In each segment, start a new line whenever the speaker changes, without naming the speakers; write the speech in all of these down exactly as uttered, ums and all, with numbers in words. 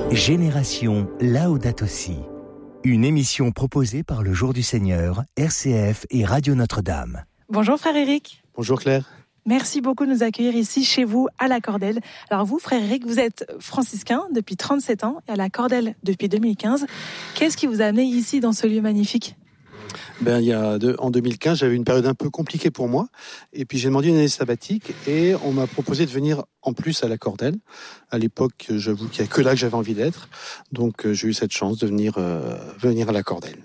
Génération Laudato Si. Une émission proposée par le Jour du Seigneur, R C F et Radio Notre-Dame.
Bonjour frère Éric.
Bonjour Claire.
Merci beaucoup de nous accueillir ici chez vous à la Cordelle. Alors vous, frère Éric, vous êtes franciscain depuis trente-sept ans et à la Cordelle depuis deux mille quinze. Qu'est-ce qui vous a amené ici dans ce lieu magnifique ?
Ben, il y a deux, en deux mille quinze, j'avais une période un peu compliquée pour moi. Et puis j'ai demandé une année sabbatique et on m'a proposé de venir en plus à la Cordelle. À l'époque, j'avoue qu'il n'y a que là que j'avais envie d'être. Donc j'ai eu cette chance de venir, euh, venir à la Cordelle.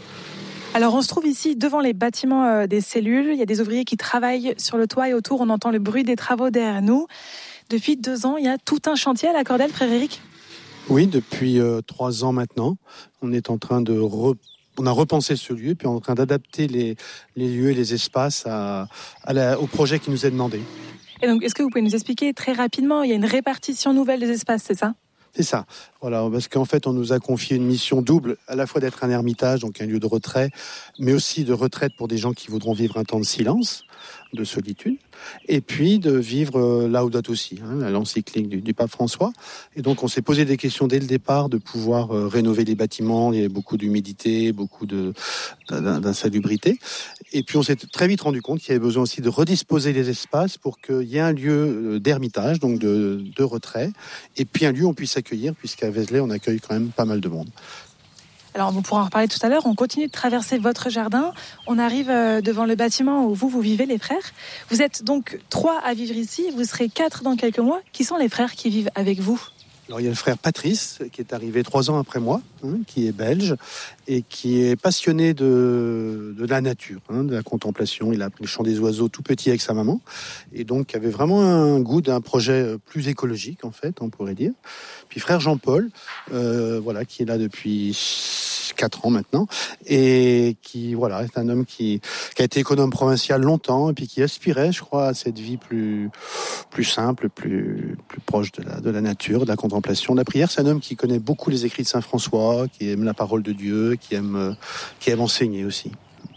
Alors on se trouve ici devant les bâtiments euh, des cellules. Il y a des ouvriers qui travaillent sur le toit et autour. On entend le bruit des travaux derrière nous. Depuis deux ans, il y a tout un chantier à la Cordelle, frère Éric ?
Oui, depuis euh, trois ans maintenant. On est en train de... Re... On a repensé ce lieu, puis on est en train d'adapter les, les lieux et les espaces à, à la, au projet qui nous est demandé.
Et donc, est-ce que vous pouvez nous expliquer très rapidement, il y a une répartition nouvelle des espaces, c'est ça ?
C'est ça. Voilà, parce qu'en fait, on nous a confié une mission double, à la fois d'être un ermitage, donc un lieu de retrait, mais aussi de retraite pour des gens qui voudront vivre un temps de silence, de solitude, et puis de vivre euh, Laudato Si, hein, l'encyclique du, du pape François. Et donc, on s'est posé des questions dès le départ de pouvoir euh, rénover les bâtiments. Il y avait beaucoup d'humidité, beaucoup de, d'insalubrité. Et puis, on s'est très vite rendu compte qu'il y avait besoin aussi de redisposer les espaces pour qu'il y ait un lieu d'ermitage, donc de, de retrait, et puis un lieu où on puisse accueillir, puisqu'à Vézelay, on accueille quand même pas mal de monde.
Alors, on pourra en reparler tout à l'heure. On continue de traverser votre jardin. On arrive devant le bâtiment où vous, vous vivez, les frères. Vous êtes donc trois à vivre ici. Vous serez quatre dans quelques mois. Qui sont les frères qui vivent avec vous ?
Alors, il y a le frère Patrice, qui est arrivé trois ans après moi, hein, qui est belge, et qui est passionné de, de la nature, hein, de la contemplation. Il a appris le chant des oiseaux tout petit avec sa maman, et donc avait vraiment un goût d'un projet plus écologique, en fait, on pourrait dire. Puis frère Jean-Paul, euh, voilà, qui est là depuis quatre ans maintenant, et qui, voilà, est un homme qui, qui a été économe provincial longtemps, et puis qui aspirait, je crois, à cette vie plus, plus simple, plus, plus proche de la, de la nature, de la contemplation, de la prière. C'est un homme qui connaît beaucoup les écrits de Saint François, qui aime la parole de Dieu, qui aime, qui aime enseigner aussi.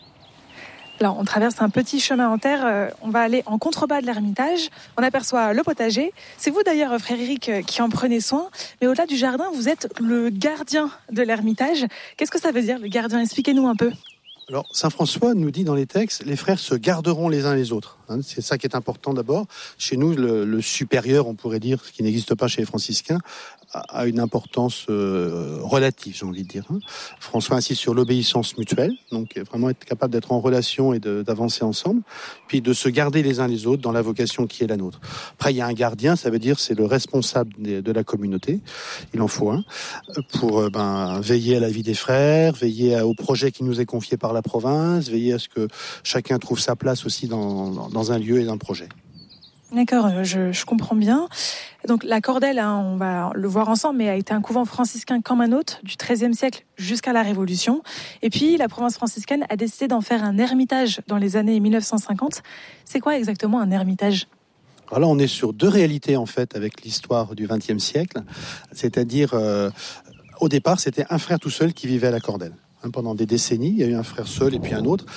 Alors, on traverse un petit chemin en terre. Euh, on va aller en contrebas de l'ermitage. On aperçoit le potager. C'est vous d'ailleurs, frère Éric, qui en prenez soin. Mais au-delà du jardin, vous êtes le gardien de l'ermitage. Qu'est-ce que ça veut dire, le gardien ? Expliquez-nous un peu.
Alors, Saint François nous dit dans les textes, les frères se garderont les uns les autres. Hein, c'est ça qui est important d'abord. Chez nous, le, le supérieur, on pourrait dire, ce qui n'existe pas chez les franciscains, a, a une importance euh, relative, j'ai envie de dire. Hein. François insiste sur l'obéissance mutuelle, donc vraiment être capable d'être en relation et de, d'avancer ensemble, puis de se garder les uns les autres dans la vocation qui est la nôtre. Après, il y a un gardien, ça veut dire c'est le responsable de, de la communauté, il en faut un, pour ben, veiller à la vie des frères, veiller à, au projet qui nous est confié par la province, veiller à ce que chacun trouve sa place aussi dans, dans, dans un lieu et un projet.
D'accord, je, je comprends bien. Donc la Cordelle, hein, on va le voir ensemble, mais a été un couvent franciscain comme un autre du treizième siècle jusqu'à la Révolution. Et puis la province franciscaine a décidé d'en faire un ermitage dans les années mille neuf cent cinquante. C'est quoi exactement un ermitage ?
Alors là, on est sur deux réalités en fait avec l'histoire du vingtième siècle. C'est-à-dire, euh, au départ, c'était un frère tout seul qui vivait à la Cordelle. Pendant des décennies, il y a eu un frère seul et puis un autre.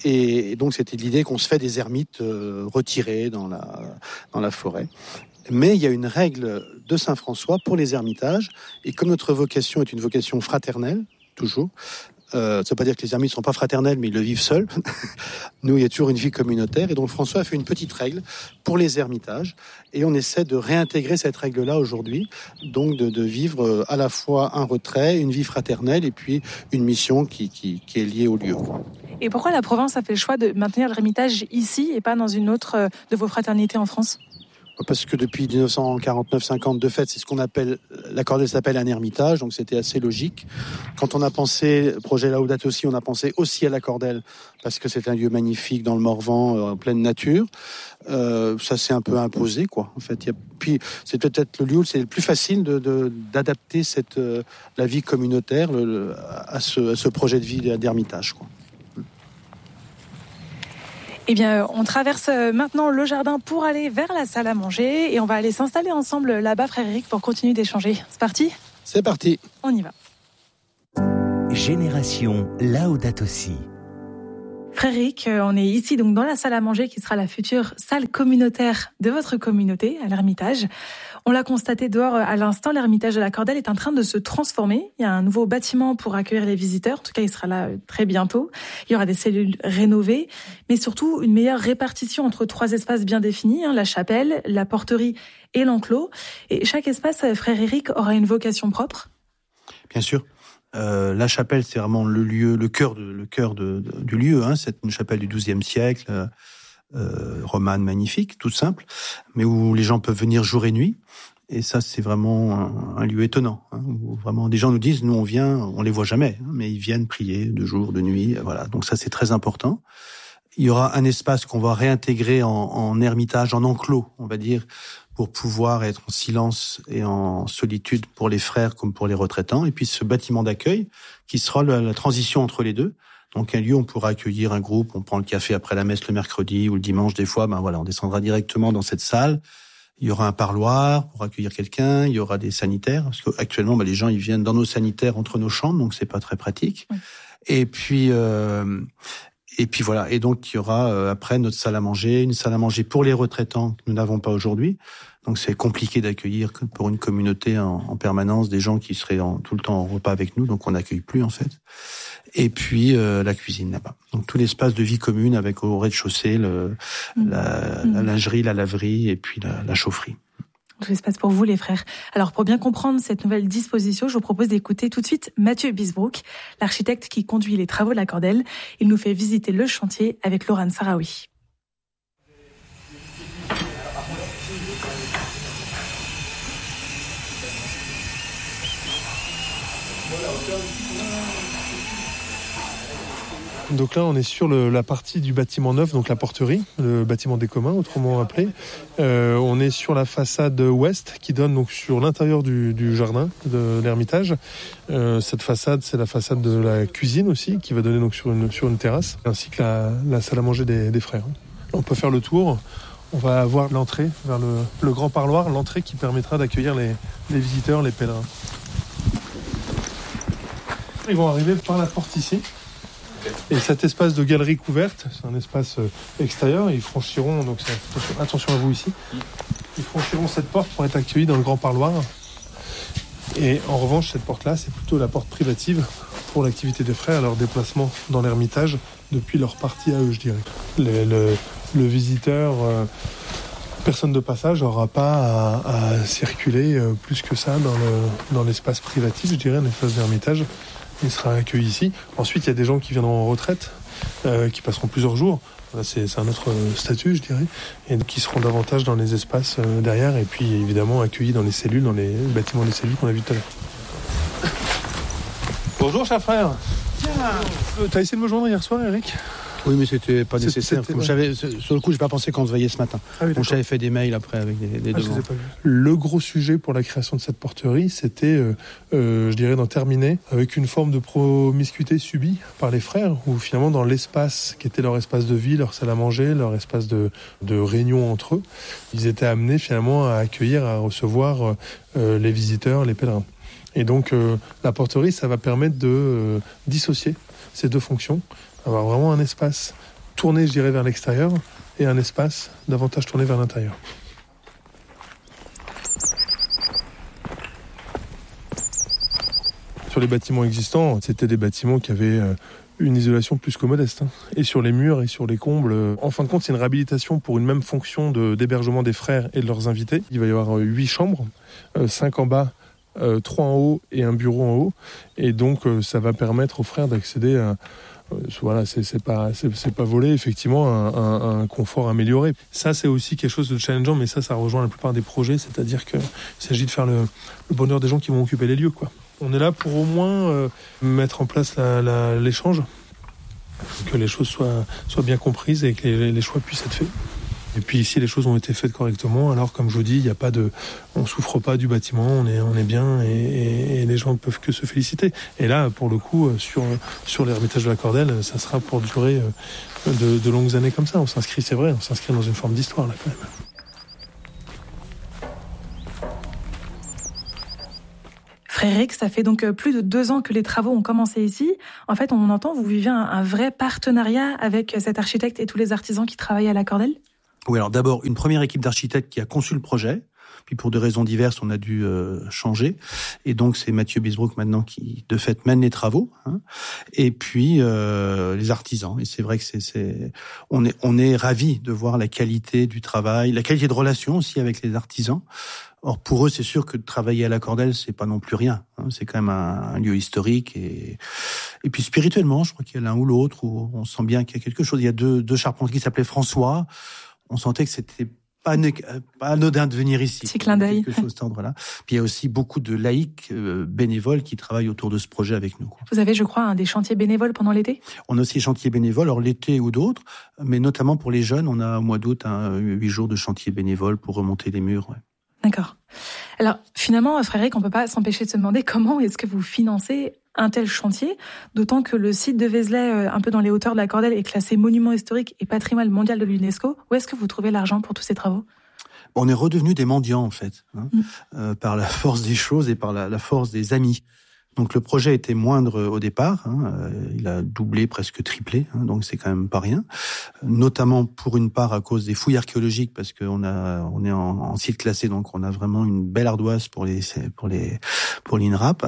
Et donc, c'était l'idée qu'on se fait des ermites euh, retirés dans la, dans la forêt. Mais il y a une règle de Saint François pour les ermitages. Et comme notre vocation est une vocation fraternelle, toujours, euh, ça ne veut pas dire que les ermites ne sont pas fraternels, mais ils le vivent seuls. Nous, il y a toujours une vie communautaire. Et donc, François a fait une petite règle pour les ermitages. Et on essaie de réintégrer cette règle-là aujourd'hui. Donc, de, de vivre à la fois un retrait, une vie fraternelle et puis une mission qui, qui, qui est liée au lieu.
Et pourquoi la province a fait le choix de maintenir l'ermitage ici et pas dans une autre de vos fraternités en France ?
Parce que depuis dix-neuf cent quarante-neuf cinquante, de fait, c'est ce qu'on appelle, la Cordelle s'appelle un ermitage, donc c'était assez logique. Quand on a pensé, projet Laudato Si, on a pensé aussi à la Cordelle, parce que c'est un lieu magnifique dans le Morvan, euh, en pleine nature. Euh, ça s'est un peu imposé, quoi. En fait, il y a, puis c'est peut-être le lieu où c'est le plus facile de, de, d'adapter cette, euh, la vie communautaire le, le, à, ce, à ce projet de vie d'ermitage, quoi.
Eh bien, on traverse maintenant le jardin pour aller vers la salle à manger et on va aller s'installer ensemble là-bas, frère Éric, pour continuer d'échanger. C'est parti ?
C'est parti.
On y va.
Génération Laudato Si.
Frère Eric, on est ici donc dans la salle à manger qui sera la future salle communautaire de votre communauté à l'Ermitage. On l'a constaté dehors à l'instant, l'Ermitage de la Cordelle est en train de se transformer. Il y a un nouveau bâtiment pour accueillir les visiteurs. En tout cas, il sera là très bientôt. Il y aura des cellules rénovées, mais surtout une meilleure répartition entre trois espaces bien définis, hein, la chapelle, la porterie et l'enclos. Et chaque espace, Frère Eric, aura une vocation propre.
Bien sûr. Euh, la chapelle, c'est vraiment le lieu, le cœur, de, le cœur de, de, du lieu. Hein. C'est une chapelle du douzième siècle, euh, euh, romane, magnifique, toute simple, mais où les gens peuvent venir jour et nuit. Et ça, c'est vraiment un, un lieu étonnant. Hein, où vraiment, des gens nous disent, nous, on vient, on les voit jamais, hein, mais ils viennent prier de jour, de nuit. Voilà. Donc ça, c'est très important. Il y aura un espace qu'on va réintégrer en, en ermitage, en enclos, on va dire, pour pouvoir être en silence et en solitude pour les frères comme pour les retraitants. Et puis ce bâtiment d'accueil qui sera la, la transition entre les deux. Donc un lieu où on pourra accueillir un groupe, on prend le café après la messe le mercredi ou le dimanche des fois, ben voilà, on descendra directement dans cette salle. Il y aura un parloir pour accueillir quelqu'un, il y aura des sanitaires, parce qu'actuellement ben, les gens ils viennent dans nos sanitaires entre nos chambres, donc c'est pas très pratique. Oui. Et puis... Euh, Et puis voilà. Et donc, il y aura euh, après notre salle à manger, une salle à manger pour les retraitants que nous n'avons pas aujourd'hui. Donc, c'est compliqué d'accueillir pour une communauté en, en permanence des gens qui seraient en, tout le temps en repas avec nous. Donc, on n'accueille plus, en fait. Et puis, euh, la cuisine là-bas. Donc, tout l'espace de vie commune avec au rez-de-chaussée le, mmh. la, la lingerie, la laverie et puis la, la chaufferie.
Tout l'espace pour vous, les frères. Alors, pour bien comprendre cette nouvelle disposition, je vous propose d'écouter tout de suite Mathieu Bisbrook, l'architecte qui conduit les travaux de la Cordelle. Il nous fait visiter le chantier avec Laurent Sarawi.
Donc là, on est sur le, la partie du bâtiment neuf, donc la porterie, le bâtiment des communs, autrement appelé. Euh, on est sur la façade ouest qui donne donc sur l'intérieur du, du jardin de l'Ermitage. Euh, cette façade, c'est la façade de la cuisine aussi, qui va donner donc sur une, sur une terrasse, ainsi que la, la salle à manger des, des frères. On peut faire le tour. On va avoir l'entrée vers le, le grand parloir, l'entrée qui permettra d'accueillir les, les visiteurs, les pèlerins. Ils vont arriver par la porte ici. Et cet espace de galerie couverte, c'est un espace extérieur. Ils franchiront, donc attention, attention à vous ici, ils franchiront cette porte pour être accueillis dans le grand parloir. Et en revanche, cette porte-là, c'est plutôt la porte privative pour l'activité des frères, leur déplacement dans l'Ermitage depuis leur partie à eux, je dirais. Le, le, le visiteur, euh, personne de passage, n'aura pas à, à circuler euh, plus que ça dans, le, dans l'espace privatif, je dirais, un espace d'Ermitage. Il sera accueilli ici. Ensuite, il y a des gens qui viendront en retraite, euh, qui passeront plusieurs jours. Là, c'est, c'est un autre statut, je dirais, et qui seront davantage dans les espaces euh, derrière, et puis évidemment accueillis dans les cellules, dans les bâtiments des cellules qu'on a vu tout à l'heure. Bonjour, cher frère. Tiens, euh, t'as essayé de me joindre hier soir, Eric ?
Oui, mais c'était pas nécessaire.
C'était,
Comme
ouais.
j'avais, sur le coup, j'ai pas pensé qu'on se voyait ce matin. Ah oui, donc j'avais fait des mails après avec des, des
ah,
demandes.
Le gros sujet pour la création de cette porterie, c'était, euh, euh, je dirais, d'en terminer avec une forme de promiscuité subie par les frères, où finalement, dans l'espace qui était leur espace de vie, leur salle à manger, leur espace de, de réunion entre eux, ils étaient amenés finalement à accueillir, à recevoir euh, les visiteurs, les pèlerins. Et donc, euh, la porterie, ça va permettre de euh, dissocier ces deux fonctions, avoir vraiment un espace tourné, je dirais, vers l'extérieur et un espace davantage tourné vers l'intérieur. Sur les bâtiments existants, c'était des bâtiments qui avaient une isolation plus que modeste. Et sur les murs et sur les combles, en fin de compte, c'est une réhabilitation pour une même fonction de, d'hébergement des frères et de leurs invités. Il va y avoir huit chambres, cinq en bas, euh, trois en haut et un bureau en haut. Et donc, ça va permettre aux frères d'accéder à Voilà, c'est, c'est pas, c'est, c'est pas volé, effectivement, un, un, un confort amélioré. Ça, c'est aussi quelque chose de challengeant, mais ça, ça rejoint la plupart des projets, c'est-à-dire qu'il s'agit de faire le, le bonheur des gens qui vont occuper les lieux, quoi. On est là pour au moins euh, mettre en place la, la, l'échange, que les choses soient, soient bien comprises et que les, les choix puissent être faits. Et puis ici, les choses ont été faites correctement. Alors, comme je vous dis, il y a pas de, on souffre pas du bâtiment, on est, on est bien, et, et, et les gens ne peuvent que se féliciter. Et là, pour le coup, sur sur l'Ermitage de la Cordelle, ça sera pour durer de, de longues années comme ça. On s'inscrit, c'est vrai, on s'inscrit dans une forme d'histoire là quand même.
Frédéric, ça fait donc plus de deux ans que les travaux ont commencé ici. En fait, on entend, vous vivez un, un vrai partenariat avec cet architecte et tous les artisans qui travaillent à la Cordelle ?
Oui, alors d'abord, une première équipe d'architectes qui a conçu le projet. Puis pour des raisons diverses, on a dû euh, changer. Et donc, c'est Mathieu Bisbroek maintenant qui, de fait, mène les travaux. Hein. Et puis, euh, les artisans. Et c'est vrai que c'est, c'est, on est, on est ravis de voir la qualité du travail, la qualité de relation aussi avec les artisans. Or, pour eux, c'est sûr que de travailler à la Cordelle, c'est pas non plus rien. Hein. C'est quand même un, un lieu historique. Et, et puis, spirituellement, je crois qu'il y a l'un ou l'autre où on sent bien qu'il y a quelque chose. Il y a deux, deux charpentiers qui s'appelaient François. On sentait que c'était Pas, pas anodin de venir ici.
Petit clin d'œil.
Quelque chose de cet ordre-là. Puis il y a aussi beaucoup de laïcs euh, bénévoles qui travaillent autour de ce projet avec nous.
Vous avez, je crois, un des chantiers bénévoles pendant l'été ?
On a aussi des chantiers bénévoles, alors l'été ou d'autres, mais notamment pour les jeunes, on a au mois d'août un huit jours de chantier bénévole pour remonter les murs. Ouais.
D'accord. Alors finalement, Frédéric, on peut pas s'empêcher de se demander comment est-ce que vous financez un tel chantier, d'autant que le site de Vézelay, un peu dans les hauteurs de la Cordelle, est classé monument historique et patrimoine mondial de l'UNESCO. Où est-ce que vous trouvez l'argent pour tous ces travaux ?
On est redevenu des mendiants, en fait, hein, mmh. euh, par la force des choses et par la, la force des amis. Donc le projet était moindre au départ, hein, euh, il a doublé, presque triplé, hein, donc c'est quand même pas rien. Notamment pour une part à cause des fouilles archéologiques, parce qu'on a, on est en, en site classé, donc on a vraiment une belle ardoise pour les, pour les, pour l'INRAP.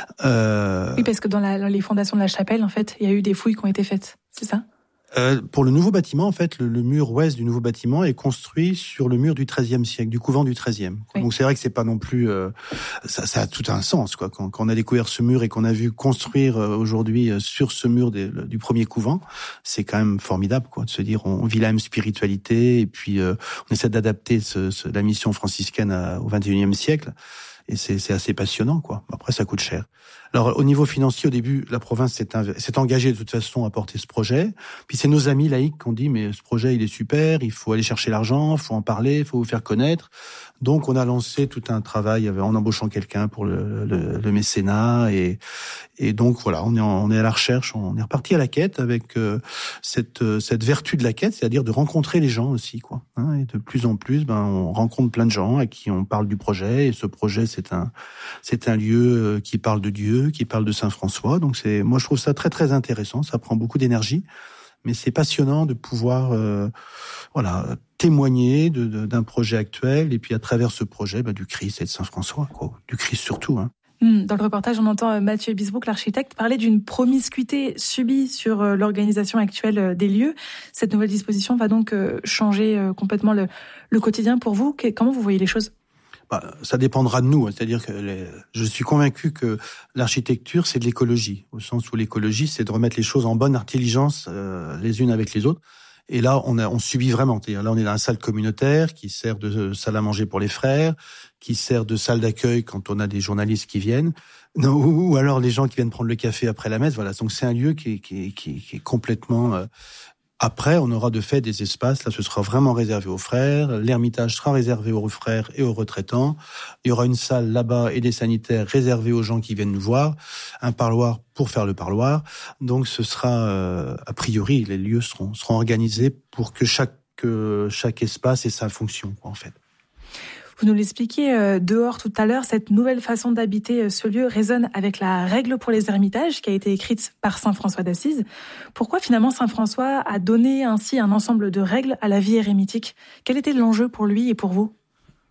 Euh... Oui, parce que dans, la, dans les fondations de la chapelle, en fait, il y a eu des fouilles qui ont été faites, c'est ça ?
Euh, pour le nouveau bâtiment, en fait, le, le mur ouest du nouveau bâtiment est construit sur le mur du treizième siècle, du couvent du treizième. Oui. Donc c'est vrai que c'est pas non plus, euh, ça, ça a tout un sens, quoi. Quand, quand on a découvert ce mur et qu'on a vu construire euh, aujourd'hui euh, sur ce mur des, le, du premier couvent, c'est quand même formidable, quoi, de se dire on, on vit la même spiritualité et puis euh, on essaie d'adapter ce, ce, la mission franciscaine à, au vingt et unième siècle. Et c'est, c'est assez passionnant, quoi. Après, ça coûte cher. Alors, au niveau financier, au début, la province s'est, inv... s'est engagée de toute façon à porter ce projet. Puis c'est nos amis laïcs qui ont dit, mais ce projet, il est super, il faut aller chercher l'argent, il faut en parler, il faut vous faire connaître. Donc, on a lancé tout un travail en embauchant quelqu'un pour le, le, le mécénat. Et, et donc, voilà, on est, en, on est à la recherche, on est reparti à la quête avec euh, cette, euh, cette vertu de la quête, c'est-à-dire de rencontrer les gens aussi, quoi. Hein, et de plus en plus, ben, on rencontre plein de gens à qui on parle du projet. Et ce projet, c'est un, c'est un lieu qui parle de Dieu, qui parle de Saint François. Donc, c'est, moi, je trouve ça très, très intéressant. Ça prend beaucoup d'énergie. Mais c'est passionnant de pouvoir euh, voilà, témoigner de, de, d'un projet actuel et puis à travers ce projet bah, du Christ et de Saint François, quoi. Du Christ surtout. Hein.
Dans le reportage, on entend Mathieu Bisbroek, l'architecte, parler d'une promiscuité subie sur l'organisation actuelle des lieux. Cette nouvelle disposition va donc changer complètement le, le quotidien pour vous. Comment vous voyez les choses ?
Bah, ça dépendra de nous, c'est-à-dire que les... je suis convaincu que l'architecture, c'est de l'écologie, au sens où l'écologie, c'est de remettre les choses en bonne intelligence euh, les unes avec les autres. Et là, on, a, on subit vraiment. C'est-à-dire là, on est dans une salle communautaire qui sert de salle à manger pour les frères, qui sert de salle d'accueil quand on a des journalistes qui viennent, non, ou alors les gens qui viennent prendre le café après la messe. Voilà, donc c'est un lieu qui est, qui est, qui est, qui est complètement... Euh, Après, on aura de fait des espaces. Là, ce sera vraiment réservé aux frères. L'ermitage sera réservé aux frères et aux retraitants. Il y aura une salle là-bas et des sanitaires réservés aux gens qui viennent nous voir. Un parloir pour faire le parloir. Donc, ce sera, euh, a priori, les lieux seront, seront organisés pour que chaque, euh, chaque espace ait sa fonction, quoi, en fait.
Vous nous l'expliquiez euh, dehors tout à l'heure, cette nouvelle façon d'habiter euh, ce lieu résonne avec la règle pour les ermitages qui a été écrite par saint François d'Assise. Pourquoi finalement saint François a donné ainsi un ensemble de règles à la vie érémitique ? Quel était l'enjeu pour lui et pour vous ?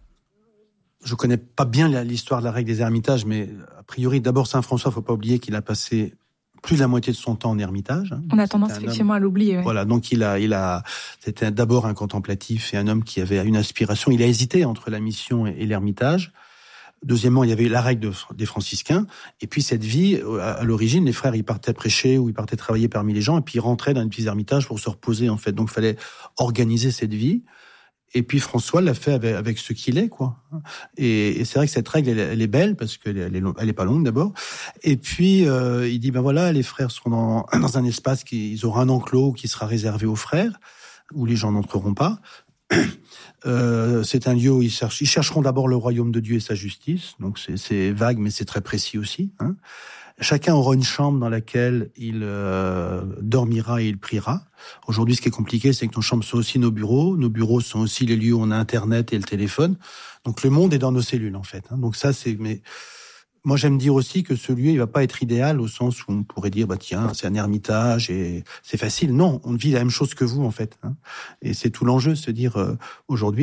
Je connais pas bien l'histoire de la règle des ermitages, mais a priori, d'abord saint François, faut pas oublier qu'il a passé plus de la moitié de son temps en ermitage.
On a tendance effectivement à l'oublier. Ouais.
Voilà, donc il a, il a, c'était d'abord un contemplatif et un homme qui avait une aspiration. Il a hésité entre la mission et, et l'ermitage. Deuxièmement, il y avait la règle de, des franciscains. Et puis cette vie, à, à l'origine, les frères, ils partaient prêcher ou ils partaient travailler parmi les gens et puis ils rentraient dans les petits ermitages pour se reposer en fait. Donc il fallait organiser cette vie. Et puis François l'a fait avec, avec ce qu'il est, quoi. Et, et c'est vrai que cette règle, elle, elle est belle parce qu'elle est, elle est pas longue d'abord. Et puis euh, il dit ben voilà, les frères seront dans, dans un espace qui, ils auront un enclos qui sera réservé aux frères, où les gens n'entreront pas. Euh, c'est un lieu où ils, cherchent, ils chercheront d'abord le royaume de Dieu et sa justice. Donc c'est, c'est vague, mais c'est très précis aussi. Hein. Chacun aura une chambre dans laquelle il euh, dormira et il priera. Aujourd'hui, ce qui est compliqué, c'est que nos chambres sont aussi nos bureaux. Nos bureaux sont aussi les lieux où on a Internet et le téléphone. Donc, le monde est dans nos cellules, en fait. Hein. Donc ça, c'est... Mais
Moi, j'aime dire aussi que ce lieu, il va pas être idéal au sens où on pourrait dire, bah tiens, c'est un ermitage et c'est facile. Non, on vit la même chose que vous, en fait. Hein. Et c'est tout l'enjeu, se dire, euh, aujourd'hui,